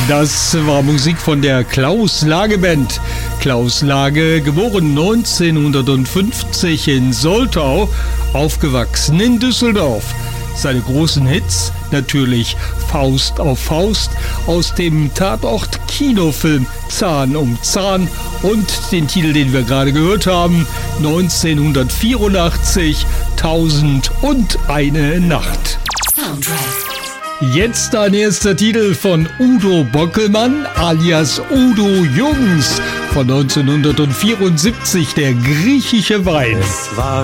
Das war Musik von der Klaus Lage Band. Klaus Lage, geboren 1950 in Soltau, aufgewachsen in Düsseldorf. Seine großen Hits natürlich Faust auf Faust aus dem Tatort-Kinofilm Zahn um Zahn und den Titel, den wir gerade gehört haben, 1984 1001 Nacht. Soundtrack. Jetzt ein erster Titel von Udo Bockelmann alias Udo Jürgens von 1974, der griechische Wein. Es war